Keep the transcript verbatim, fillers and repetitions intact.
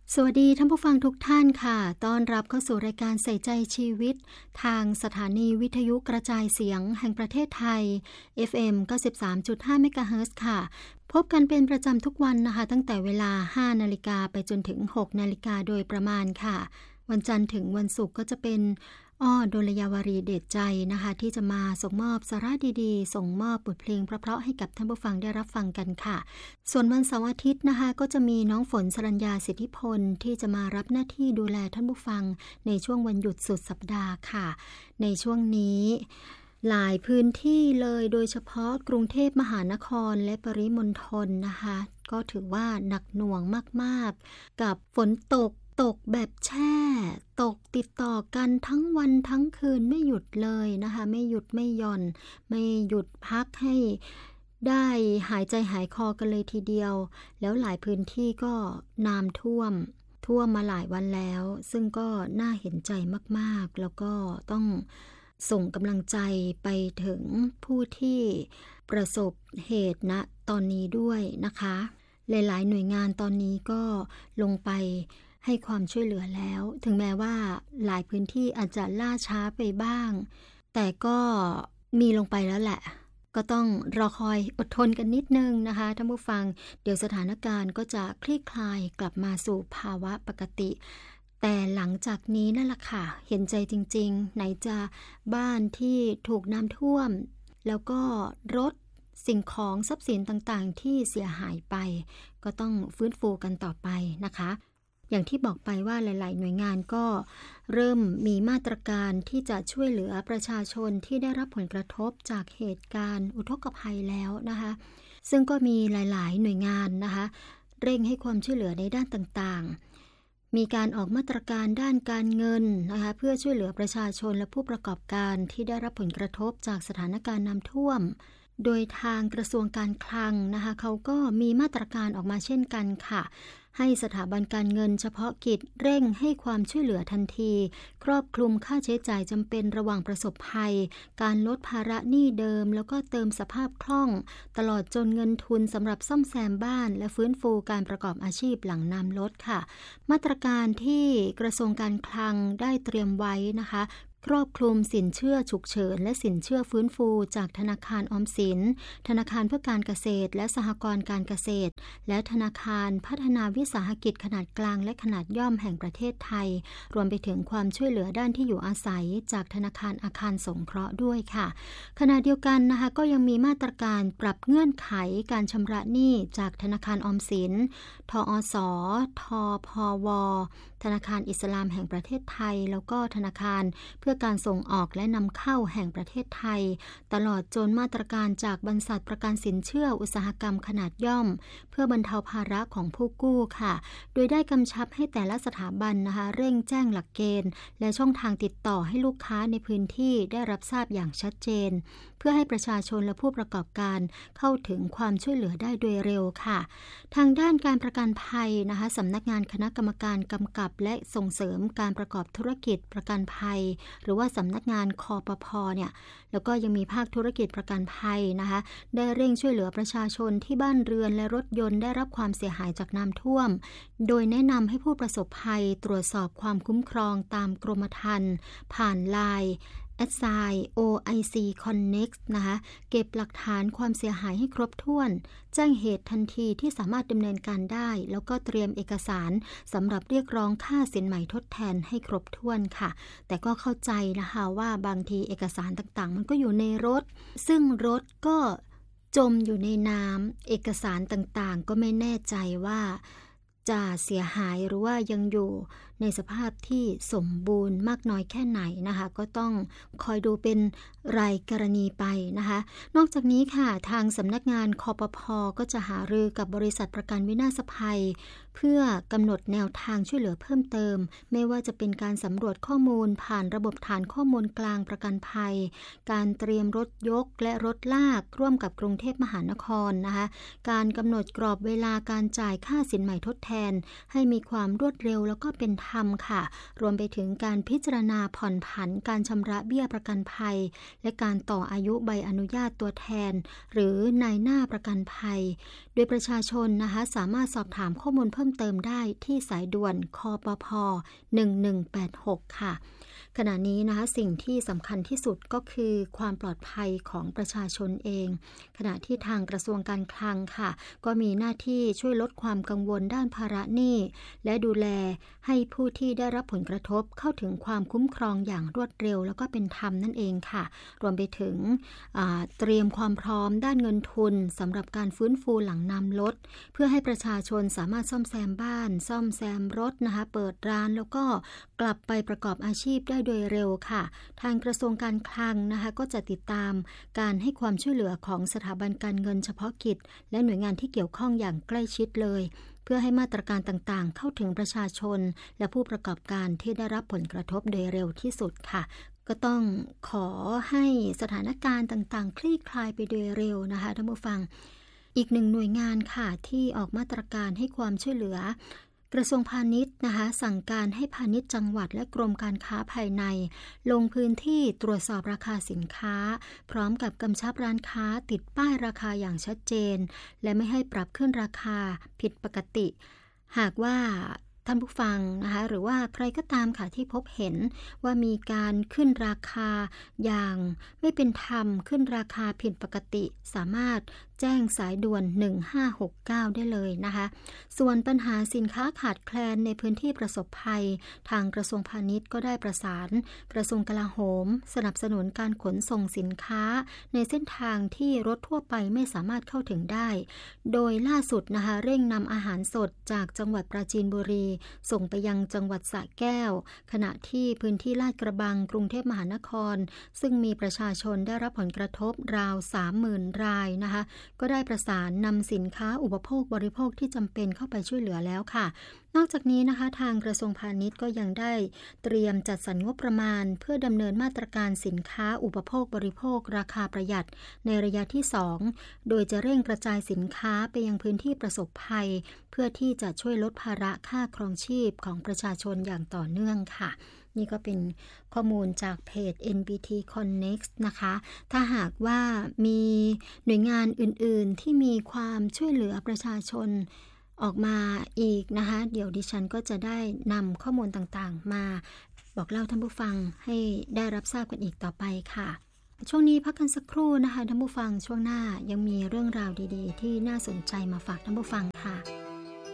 สวัสดีท่านผู้ฟังทุกท่านค่ะต้อนรับเข้าสู่รายการใส่ใจชีวิตทางสถานีวิทยุกระจายเสียงแห่งประเทศไทย เอฟ เอ็ม เก้าสิบสามจุดห้า เมกะเฮิรตซ์ค่ะพบกันเป็นประจำทุกวันนะคะตั้งแต่เวลา ห้า นาฬิกาไปจนถึง หก นาฬิกาโดยประมาณค่ะวันจันทร์ถึงวันศุกร์ก็จะเป็นอ้อดลยาวารีเดชใจนะคะที่จะมาส่งมอบสาระดีๆส่งมอบบทเพลงเพราะๆให้กับท่านผู้ฟังได้รับฟังกันค่ะส่วนวันเสาร์อาทิตย์นะคะก็จะมีน้องฝนสรัญญาสิทธิพลที่จะมารับหน้าที่ดูแลท่านผู้ฟังในช่วงวันหยุดสุดสัปดาห์ค่ะในช่วงนี้หลายพื้นที่เลยโดยเฉพาะกรุงเทพมหานครและปริมณฑลนะคะก็ถือว่าหนักหน่วงมากๆกับฝนตกตกแบบแช่ตกติดต่อกันทั้งวันทั้งคืนไม่หยุดเลยนะคะไม่หยุดไม่หย่อนไม่หยุดพักให้ได้หายใจหายคอกันเลยทีเดียวแล้วหลายพื้นที่ก็น้ำท่วมท่วมมาหลายวันแล้วซึ่งก็น่าเห็นใจมากๆแล้วก็ต้องส่งกำลังใจไปถึงผู้ที่ประสบเหตุณตอนนี้ด้วยนะคะหลายๆหน่วยงานตอนนี้ก็ลงไปให้ความช่วยเหลือแล้วถึงแม้ว่าหลายพื้นที่อาจจะล่าช้าไปบ้างแต่ก็มีลงไปแล้วแหละก็ต้องรอคอยอดทนกันนิดนึงนะคะท่านผู้ฟังเดี๋ยวสถานการณ์ก็จะคลี่คลายกลับมาสู่ภาวะปกติแต่หลังจากนี้นั่นแหละค่ะเห็นใจจริงๆไหนจะบ้านที่ถูกน้ำท่วมแล้วก็รถสิ่งของทรัพย์สินต่างๆที่เสียหายไปก็ต้องฟื้นฟูกันต่อไปนะคะอย่างที่บอกไปว่าหลายๆหน่วยงานก็เริ่มมีมาตรการที่จะช่วยเหลือประชาชนที่ได้รับผลกระทบจากเหตุการณ์อุทกภัยแล้วนะคะซึ่งก็มีหลายๆหน่วยงานนะคะเร่งให้ความช่วยเหลือในด้านต่างๆมีการออกมาตรการด้านการเงินนะคะเพื่อช่วยเหลือประชาชนและผู้ประกอบการที่ได้รับผลกระทบจากสถานการณ์น้ำท่วมโดยทางกระทรวงการคลังนะคะเขาก็มีมาตรการออกมาเช่นกันค่ะให้สถาบันการเงินเฉพาะกิจเร่งให้ความช่วยเหลือทันทีครอบคลุมค่าใช้จ่ายจำเป็นระหว่างประสบภัยการลดภาระหนี้เดิมแล้วก็เติมสภาพคล่องตลอดจนเงินทุนสำหรับซ่อมแซมบ้านและฟื้นฟูการประกอบอาชีพหลังน้ำลดค่ะมาตรการที่กระทรวงการคลังได้เตรียมไว้นะคะครอบคลุมสินเชื่อฉุกเฉินและสินเชื่อฟื้นฟูจากธนาคารออมสินธนาคารเพื่อการเกษตรและสหกรณ์การเกษตรและธนาคารพัฒนาวิสาหกิจขนาดกลางและขนาดย่อมแห่งประเทศไทยรวมไปถึงความช่วยเหลือด้านที่อยู่อาศัยจากธนาคารอาคารสงเคราะห์ด้วยค่ะขณะเดียวกันนะคะก็ยังมีมาตรการปรับเงื่อนไขการชำระหนี้จากธนาคารออมสินทอสทพวธนาคารอิสลามแห่งประเทศไทยแล้วก็ธนาคารเพื่อการส่งออกและนำเข้าแห่งประเทศไทยตลอดจนมาตรการจากบรรษัทประกันสินเชื่ออุตสาหกรรมขนาดย่อมเพื่อบรรเทาภาระของผู้กู้ค่ะโดยได้กำชับให้แต่ละสถาบันนะคะเร่งแจ้งหลักเกณฑ์และช่องทางติดต่อให้ลูกค้าในพื้นที่ได้รับทราบอย่างชัดเจนเพื่อให้ประชาชนและผู้ประกอบการเข้าถึงความช่วยเหลือได้โดยเร็วค่ะทางด้านการประกันภัยนะคะสำนักงานคณะกรรมการกำกับและส่งเสริมการประกอบธุรกิจประกันภัยหรือว่าสำนักงานคปภเนี่ยแล้วก็ยังมีภาคธุรกิจประกันภัยนะคะได้เร่งช่วยเหลือประชาชนที่บ้านเรือนและรถยนต์ได้รับความเสียหายจากน้ำท่วมโดยแนะนำให้ผู้ประสบภัยตรวจสอบความคุ้มครองตามกรมธรรม์ผ่านไลน์แอดไซน์ โอ ไอ ซี Connect นะคะเก็บหลักฐานความเสียหายให้ครบถ้วนแจ้งเหตุทันทีที่สามารถดำเนินการได้แล้วก็เตรียมเอกสารสำหรับเรียกร้องค่าสินใหม่ทดแทนให้ครบถ้วนค่ะแต่ก็เข้าใจนะคะว่าบางทีเอกสารต่างๆมันก็อยู่ในรถซึ่งรถก็จมอยู่ในน้ำเอกสารต่างๆก็ไม่แน่ใจว่าจะเสียหายหรือว่ายังอยู่ในสภาพที่สมบูรณ์มากน้อยแค่ไหนนะคะก็ต้องคอยดูเป็นรายกรณีไปนะคะนอกจากนี้ค่ะทางสำนักงานคปภ.ก็จะหารือกับบริษัทประกันวินาศภัยเพื่อกำหนดแนวทางช่วยเหลือเพิ่มเติมไม่ว่าจะเป็นการสำรวจข้อมูลผ่านระบบฐานข้อมูลกลางประกันภัยการเตรียมรถยกและรถลากร่วมกับกรุงเทพมหานครนะคะการกำหนดกรอบเวลาการจ่ายค่าสินใหม่ทดแทนให้มีความรวดเร็วแล้วก็เป็นธธรรมค่ะรวมไปถึงการพิจารณาผ่อนผันการชำระเบี้ยประกันภัยและการต่ออายุใบอนุญาตตัวแทนหรือนายหน้าประกันภัยโดยประชาชนนะคะสามารถสอบถามข้อมูลเพิ่มเติมได้ที่สายด่วนคปภหนึ่งหนึ่งแปดหกค่ะขณะนี้นะคะสิ่งที่สำคัญที่สุดก็คือความปลอดภัยของประชาชนเองขณะที่ทางกระทรวงการคลังค่ะก็มีหน้าที่ช่วยลดความกังวลด้านภาระหนี้และดูแลให้ผู้ที่ได้รับผลกระทบเข้าถึงความคุ้มครองอย่างรวดเร็วแล้วก็เป็นธรรมนั่นเองค่ะรวมไปถึงเตรียมความพร้อมด้านเงินทุนสำหรับการฟื้นฟูหลังน้ำลดเพื่อให้ประชาชนสามารถซ่อมแซมบ้านซ่อมแซมรถนะคะเปิดร้านแล้วก็กลับไปประกอบอาชีพได้โดยเร็วค่ะทางกระทรวงการคลังนะคะก็จะติดตามการให้ความช่วยเหลือของสถาบันการเงินเฉพาะกิจและหน่วยงานที่เกี่ยวข้องอย่างใกล้ชิดเลยเพื่อให้มาตรการต่างๆเข้าถึงประชาชนและผู้ประกอบการที่ได้รับผลกระทบโดยเร็วที่สุดค่ะก็ต้องขอให้สถานการณ์ต่างๆคลี่คลายไปโดยเร็วนะคะท่านผู้ฟังอีกหนึ่งหน่วยงานค่ะที่ออกมาตรการให้ความช่วยเหลือกระทรวงพาณิชย์นะคะสั่งการให้พาณิชย์จังหวัดและกรมการค้าภายในลงพื้นที่ตรวจสอบราคาสินค้าพร้อมกับกำชับร้านค้าติดป้ายราคาอย่างชัดเจนและไม่ให้ปรับขึ้นราคาผิดปกติหากว่าท่านผู้ฟังนะคะหรือว่าใครก็ตามค่ะที่พบเห็นว่ามีการขึ้นราคาอย่างไม่เป็นธรรมขึ้นราคาผิดปกติสามารถแจ้งสายด่วนหนึ่งห้าหกเก้าได้เลยนะคะส่วนปัญหาสินค้าขาดแคลนในพื้นที่ประสบภัยทางกระทรวงพาณิชย์ก็ได้ประสานกระทรวงกลาโหมสนับสนุนการขนส่งสินค้าในเส้นทางที่รถทั่วไปไม่สามารถเข้าถึงได้โดยล่าสุดนะคะเร่งนำอาหารสดจากจังหวัดปราจีนบุรีส่งไปยังจังหวัดสระแก้วขณะที่พื้นที่ลาดกระบังกรุงเทพมหานครซึ่งมีประชาชนได้รับผลกระทบราว สามหมื่น รายนะคะก็ได้ประสานนำสินค้าอุปโภคบริโภคที่จำเป็นเข้าไปช่วยเหลือแล้วค่ะนอกจากนี้นะคะทางกระทรวงพาณิชย์ก็ยังได้เตรียมจัดสรรงบประมาณเพื่อดำเนินมาตรการสินค้าอุปโภคบริโภคราคาประหยัดในระยะที่สองโดยจะเร่งกระจายสินค้าไปยังพื้นที่ประสบภัยเพื่อที่จะช่วยลดภาระค่าครองชีพของประชาชนอย่างต่อเนื่องค่ะนี่ก็เป็นข้อมูลจากเพจ เอ็น บี ที Connect นะคะถ้าหากว่ามีหน่วยงานอื่นๆที่มีความช่วยเหลือประชาชนออกมาอีกนะคะเดี๋ยวดิฉันก็จะได้นำข้อมูลต่างๆมาบอกเล่าท่านผู้ฟังให้ได้รับทราบกันอีกต่อไปค่ะช่วงนี้พักกันสักครู่นะคะท่านผู้ฟังช่วงหน้ายังมีเรื่องราวดีๆที่น่าสนใจมาฝากท่านผู้ฟังค่ะ